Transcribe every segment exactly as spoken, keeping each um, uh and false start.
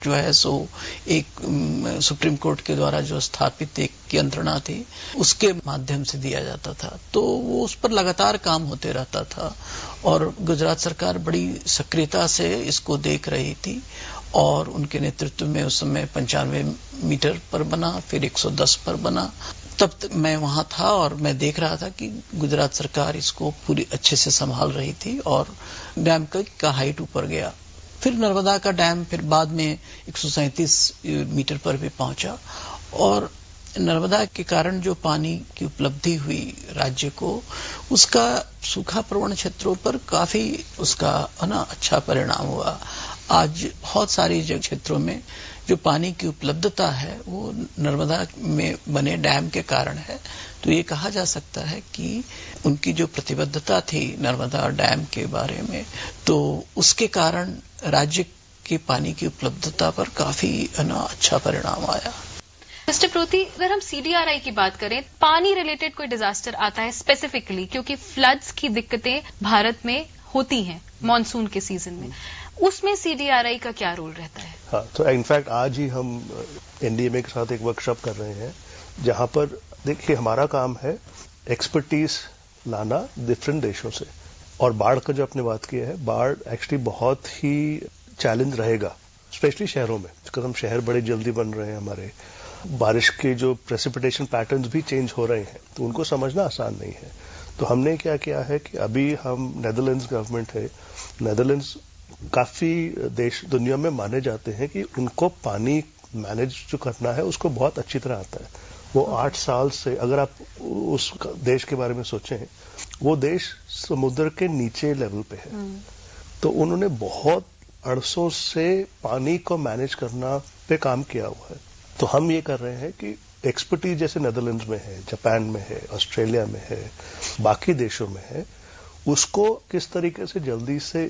जो है सो एक सुप्रीम कोर्ट के द्वारा जो स्थापित एक यंत्रणा थी उसके माध्यम से दिया जाता था। तो वो उस पर लगातार काम होते रहता था और गुजरात सरकार बड़ी सक्रियता से इसको देख रही थी और उनके नेतृत्व में उस समय पंचानवे मीटर पर बना, फिर एक सौ दस पर बना। तब तक मैं वहां था और मैं देख रहा था कि गुजरात सरकार इसको पूरी अच्छे से संभाल रही थी और डैम का हाइट ऊपर गया। फिर नर्मदा का डैम फिर बाद में एक सौ सैंतीस मीटर पर भी पहुंचा और नर्मदा के कारण जो पानी की उपलब्धि हुई राज्य को, उसका सूखा प्रवण क्षेत्रों पर काफी उसका है ना अच्छा परिणाम हुआ। आज बहुत सारी जगह क्षेत्रों में जो पानी की उपलब्धता है वो नर्मदा में बने डैम के कारण है। तो ये कहा जा सकता है कि उनकी जो प्रतिबद्धता थी नर्मदा डैम के बारे में, तो उसके कारण राज्य के पानी की उपलब्धता पर काफी ना अच्छा परिणाम आया। मिस्टर प्रोती, अगर हम सीडीआरआई की बात करें, पानी रिलेटेड कोई डिजास्टर आता है स्पेसिफिकली, क्योंकि फ्लड्स की दिक्कतें भारत में होती हैं मॉनसून के सीजन में, उसमें सीडीआरआई का क्या रोल रहता है? हाँ, तो इनफैक्ट आज ही हम एनडीएमए के साथ एक वर्कशॉप कर रहे हैं जहां पर देखिए हमारा काम है एक्सपर्टीज लाना डिफरेंट देशों से। और बाढ़ का जो आपने बात किया है, बाढ़ एक्चुअली बहुत ही चैलेंज रहेगा स्पेशली शहरों में, बिकॉज हम शहर बड़े जल्दी बन रहे हैं, हमारे बारिश के जो प्रेसिपिटेशन पैटर्न्स भी चेंज हो रहे हैं, तो उनको समझना आसान नहीं है। तो हमने क्या किया है कि अभी हम नेदरलैंड्स गवर्नमेंट है, नेदरलैंड्स काफी देश दुनिया में माने जाते हैं कि उनको पानी मैनेज जो करना है उसको बहुत अच्छी तरह आता है। वो आठ साल से, अगर आप उस देश के बारे में सोचें, वो देश समुद्र के नीचे लेवल पे है, तो उन्होंने बहुत अरसों से पानी को मैनेज करना पे काम किया हुआ है। तो हम ये कर रहे हैं कि एक्सपर्टीज जैसे नेदरलैंड्स में है, जापान में है, ऑस्ट्रेलिया में है, बाकी देशों में है, उसको किस तरीके से जल्दी से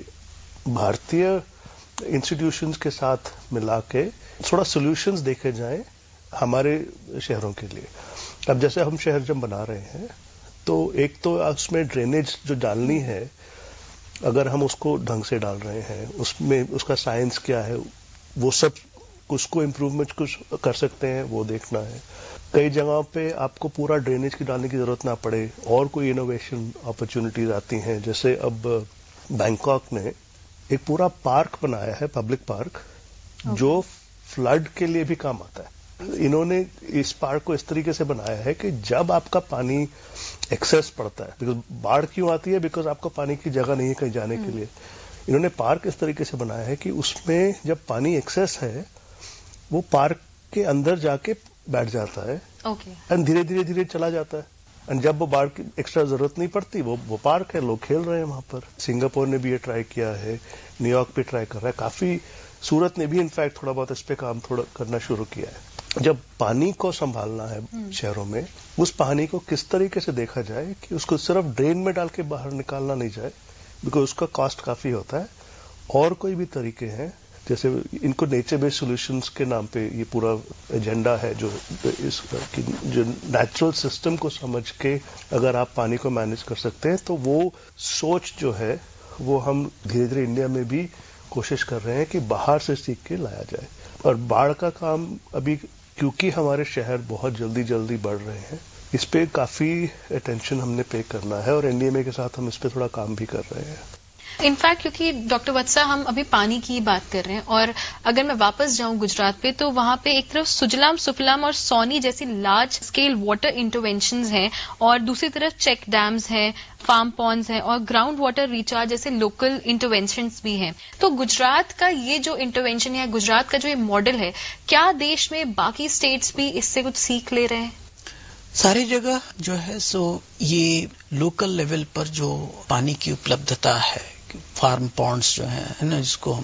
भारतीय इंस्टीट्यूशंस के साथ मिला के थोड़ा सॉल्यूशंस देखे जाएं हमारे शहरों के लिए। अब जैसे हम शहर जब बना रहे हैं, तो एक तो उसमें ड्रेनेज जो डालनी है, अगर हम उसको ढंग से डाल रहे हैं, उसमें उसका साइंस क्या है, वो सब उसको इम्प्रूवमेंट कुछ कर सकते हैं, वो देखना है। कई जगहों पे आपको पूरा ड्रेनेज की डालने की जरूरत ना पड़े और कोई इनोवेशन अपॉर्चुनिटीज आती हैं। जैसे अब बैंकॉक ने एक पूरा पार्क बनाया है, पब्लिक पार्क, जो फ्लड के लिए भी काम आता है। इन्होंने इस पार्क को इस तरीके से बनाया है कि जब आपका पानी एक्सेस पड़ता है, बिकॉज बाढ़ क्यों आती है, बिकॉज आपको पानी की जगह नहीं है कहीं जाने के लिए, इन्होंने पार्क इस तरीके से बनाया है कि उसमें जब पानी एक्सेस है वो पार्क के अंदर जाके बैठ जाता है एंड धीरे धीरे धीरे चला जाता है। एंड जब वो बाढ़ की एक्स्ट्रा जरूरत नहीं पड़ती, वो वो पार्क है, लोग खेल रहे हैं वहां पर। सिंगापुर ने भी ये ट्राई किया है, न्यूयॉर्क भी ट्राई कर रहा है, काफी सूरत ने भी इनफैक्ट थोड़ा बहुत इस पे काम थोड़ा करना शुरू किया है। जब पानी को संभालना है शहरों में, उस पानी को किस तरीके से देखा जाए कि उसको सिर्फ ड्रेन में डाल के बाहर निकालना नहीं जाए, बिकॉज उसका कॉस्ट काफी होता है। और कोई भी तरीके हैं, जैसे इनको नेचर बेस्ड सॉल्यूशंस के नाम पे ये पूरा एजेंडा है, जो इस जो नेचुरल सिस्टम को समझ के अगर आप पानी को मैनेज कर सकते हैं, तो वो सोच जो है वो हम धीरे धीरे इंडिया में भी कोशिश कर रहे हैं कि बाहर से सीख के लाया जाए। और बाढ़ का काम अभी, क्योंकि हमारे शहर बहुत जल्दी जल्दी बढ़ रहे हैं, इस पे काफी अटेंशन हमने पे करना है और एनडीएमए के साथ हम इस पे थोड़ा काम भी कर रहे हैं। इनफैक्ट क्योंकि डॉक्टर वत्सा, हम अभी पानी की बात कर रहे हैं, और अगर मैं वापस जाऊं गुजरात पे, तो वहां पे एक तरफ सुजलाम सुफलाम और सोनी जैसी लार्ज स्केल वाटर इंटरवेंशंस हैं, और दूसरी तरफ चेक डैम्स हैं, फार्म पॉन्ड्स हैं, और ग्राउंड वाटर रिचार्ज जैसे लोकल इंटरवेंशंस भी हैं। तो गुजरात का ये जो इंटरवेंशन है, गुजरात का जो ये मॉडल है, क्या देश में बाकी स्टेट्स भी इससे कुछ सीख ले रहे हैं? सारी जगह जो है सो ये लोकल लेवल पर जो पानी की उपलब्धता है, फार्म पॉन्ड्स जो है ना, जिसको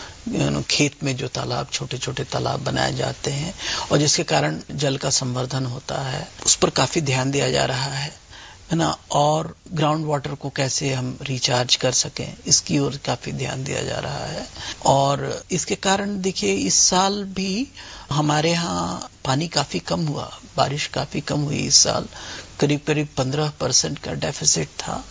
हम खेत में जो तालाब, छोटे छोटे तालाब बनाए जाते हैं और जिसके कारण जल का संवर्धन होता है, उस पर काफी ध्यान दिया जा रहा है है ना। और ग्राउंड वाटर को कैसे हम रिचार्ज कर सकें, इसकी ओर काफी ध्यान दिया जा रहा है। और इसके कारण देखिए इस साल भी हमारे यहाँ पानी काफी कम हुआ, बारिश काफी कम हुई इस साल, करीब करीब पंद्रह परसेंट का डेफिसिट था।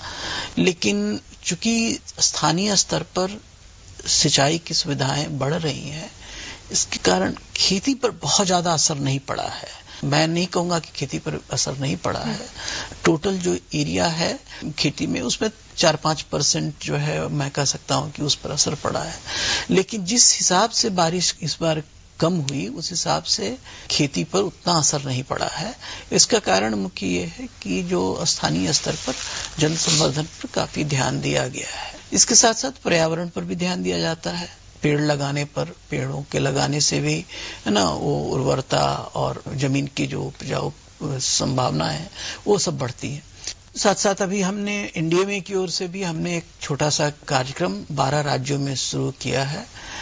लेकिन चूंकि स्थानीय स्तर पर सिंचाई की सुविधाएं बढ़ रही हैं, इसके कारण खेती पर बहुत ज्यादा असर नहीं पड़ा है। मैं नहीं कहूंगा कि खेती पर असर नहीं पड़ा है। टोटल जो एरिया है खेती में उसमें चार पांच परसेंट जो है मैं कह सकता हूं कि उस पर असर पड़ा है। लेकिन जिस हिसाब से बारिश इस बार कम हुई उस हिसाब से खेती पर उतना असर नहीं पड़ा है। इसका कारण मुख्य ये है कि जो स्थानीय स्तर पर जल संवर्धन पर काफी ध्यान दिया गया है। इसके साथ साथ पर्यावरण पर भी ध्यान दिया जाता है। पेड़ लगाने पर, पेड़ों के लगाने से भी है ना वो उर्वरता और जमीन की जो उपजाऊ संभावना है वो सब बढ़ती है। साथ साथ अभी हमने एनडीएमए की ओर से भी हमने एक छोटा सा कार्यक्रम बारह राज्यों में शुरू किया है,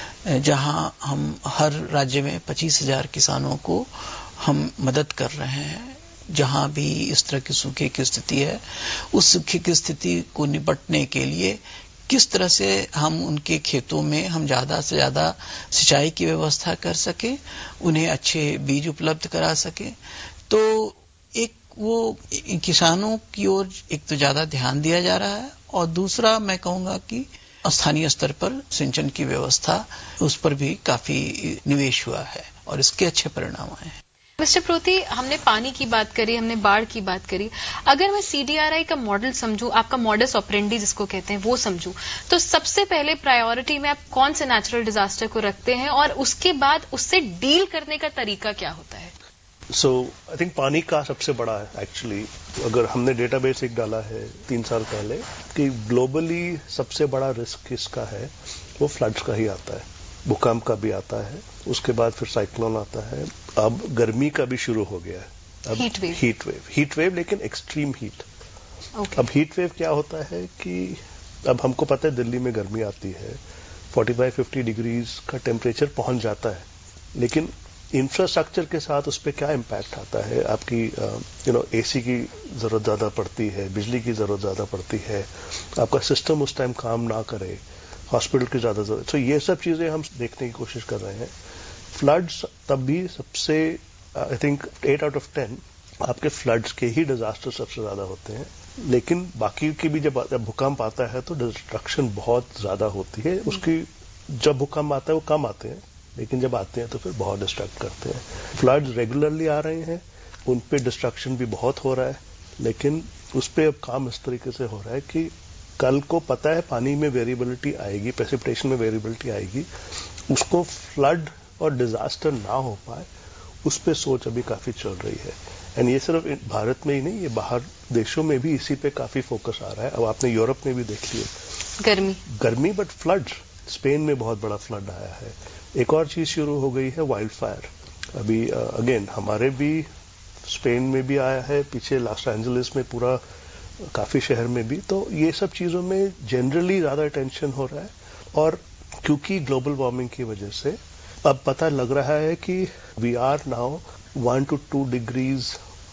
जहां हम हर राज्य में पच्चीस हजार किसानों को हम मदद कर रहे हैं। जहां भी इस तरह की सूखे की स्थिति है उस सूखे की स्थिति को निपटने के लिए किस तरह से हम उनके खेतों में हम ज्यादा से ज्यादा सिंचाई की व्यवस्था कर सके, उन्हें अच्छे बीज उपलब्ध करा सके। तो एक वो किसानों की ओर एक तो ज्यादा ध्यान दिया जा रहा है और दूसरा मैं कहूंगा कि स्थानीय स्तर पर सिंचन की व्यवस्था उस पर भी काफी निवेश हुआ है और इसके अच्छे परिणाम आए हैं। मिस्टर प्रोती, हमने पानी की बात करी, हमने बाढ़ की बात करी। अगर मैं सीडीआरआई का मॉडल समझूं, आपका मॉडस ऑपरेंडी जिसको कहते हैं वो समझूं, तो सबसे पहले प्रायोरिटी में आप कौन से नेचुरल डिजास्टर को रखते हैं और उसके बाद उससे डील करने का तरीका क्या होता है? सो आई थिंक पानी का सबसे बड़ा है एक्चुअली। अगर हमने डेटाबेस एक डाला है तीन साल पहले कि ग्लोबली सबसे बड़ा रिस्क किसका है, वो फ्लड्स का ही आता है, भूकंप का भी आता है, उसके बाद फिर साइक्लोन आता है, अब गर्मी का भी शुरू हो गया है, अब heat wave heat wave heat wave लेकिन एक्सट्रीम हीट। okay. अब हीट वेव क्या होता है कि अब हमको पता है दिल्ली में गर्मी आती है, पैंतालीस पचास डिग्रीज का टेम्परेचर पहुंच जाता है, लेकिन इंफ्रास्ट्रक्चर के साथ उस पर क्या इम्पैक्ट आता है, आपकी यू नो एसी की जरूरत ज्यादा पड़ती है, बिजली की जरूरत ज्यादा पड़ती है, आपका सिस्टम उस टाइम काम ना करे, हॉस्पिटल की ज्यादा जरूरत। तो ये सब चीजें हम देखने की कोशिश कर रहे हैं। फ्लड्स तब भी सबसे I think eight out of ten आपके फ्लड्स के ही डिजास्टर सबसे ज्यादा होते हैं, लेकिन बाकी की भी जब भूकंप आता है तो डिस्ट्रक्शन बहुत ज्यादा होती है। उसकी जब भूकंप आता है वो कम आते हैं, लेकिन जब आते हैं तो फिर बहुत डिस्ट्रक्ट करते हैं। फ्लड्स रेगुलरली आ रहे हैं, उन पे डिस्ट्रक्शन भी बहुत हो रहा है, लेकिन उस पर अब काम इस तरीके से हो रहा है कि कल को पता है पानी में वेरिएबिलिटी आएगी, प्रेसिपिटेशन में वेरिएबिलिटी आएगी, उसको फ्लड और डिजास्टर ना हो पाए उस पे सोच अभी काफी चल रही है। एंड ये सिर्फ भारत में ही नहीं, ये बाहर देशों में भी इसी पे काफी फोकस आ रहा है। अब आपने यूरोप में भी देख लिया गर्मी गर्मी बट फ्लड, स्पेन में बहुत बड़ा फ्लड आया है। एक और चीज शुरू हो गई है वाइल्ड फायर। अभी अगेन हमारे भी स्पेन में भी आया है, पीछे लॉस एंजलिस में पूरा काफी शहर में भी। तो ये सब चीजों में जनरली ज्यादा अटेंशन हो रहा है, और क्योंकि ग्लोबल वार्मिंग की वजह से अब पता लग रहा है कि we are now one two two degrees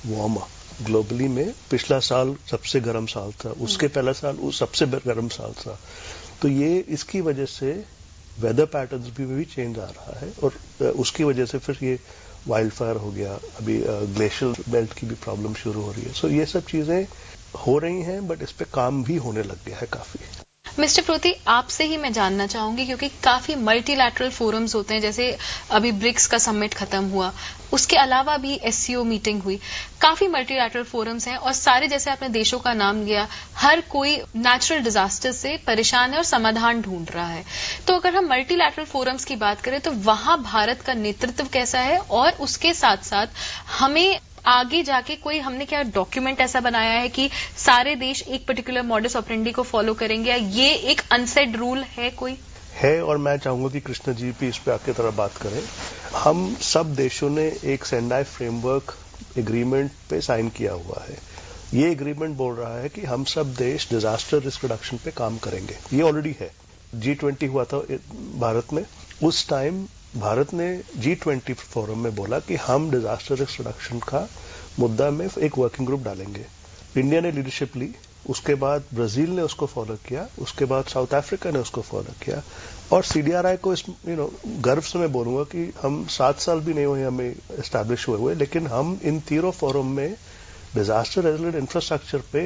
warmer globally में। पिछला साल सबसे गर्म साल था, उसके पहला साल उस सबसे गर्म साल था। तो ये इसकी वजह से वेदर पैटर्न्स भी भी चेंज आ रहा है, और उसकी वजह से फिर ये वाइल्ड फायर हो गया, अभी ग्लेशियर बेल्ट की भी प्रॉब्लम शुरू हो रही है। सो ये सब चीजें हो रही हैं, बट इस पे काम भी होने लग गया है काफी। मिस्टर प्रोती, आपसे ही मैं जानना चाहूंगी, क्योंकि काफी मल्टीलैटरल फोरम्स होते हैं, जैसे अभी ब्रिक्स का समिट खत्म हुआ, उसके अलावा भी एससीओ मीटिंग हुई, काफी मल्टीलैटरल फोरम्स हैं, और सारे जैसे आपने देशों का नाम लिया, हर कोई नेचुरल डिजास्टर से परेशान है और समाधान ढूंढ रहा है। तो अगर हम मल्टीलैटरल फोरम्स की बात करें तो वहां भारत का नेतृत्व कैसा है, और उसके साथ साथ हमें आगे जाके कोई हमने क्या डॉक्यूमेंट ऐसा बनाया है कि सारे देश एक पर्टिकुलर मॉडस ऑपरेंडी को फॉलो करेंगे, या ये एक अनसेड रूल है कोई है? और मैं चाहूंगा कि कृष्ण जी भी इस पे आपकी तरह बात करें। हम सब देशों ने एक सेंडाई फ्रेमवर्क एग्रीमेंट पे साइन किया हुआ है। ये एग्रीमेंट बोल रहा है कि हम सब देश डिजास्टर रिस्क रिडक्शन पे काम करेंगे। ये ऑलरेडी है। जी ट्वेंटी हुआ था भारत में, उस टाइम भारत ने जी ट्वेंटी फोरम में बोला कि हम डिजास्टर रिस्क रिडक्शन का मुद्दा में एक वर्किंग ग्रुप डालेंगे। इंडिया ने लीडरशिप ली, उसके बाद ब्राजील ने उसको फॉलो किया, उसके बाद साउथ अफ्रीका ने उसको फॉलो किया, और सीडीआरआई को इस यू नो गर्व से मैं बोलूंगा कि हम सात साल भी नहीं हुए हमें एस्टैब्लिश हुए हुए, लेकिन हम इन तीनों फोरम में डिजास्टर रेजिलेंट इंफ्रास्ट्रक्चर पे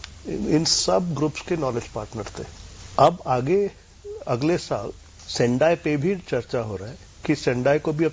इन सब ग्रुप्स के नॉलेज पार्टनर थे। अब आगे अगले साल सेंडाई पे भी चर्चा हो रहा है कि सेंडाई को भी अब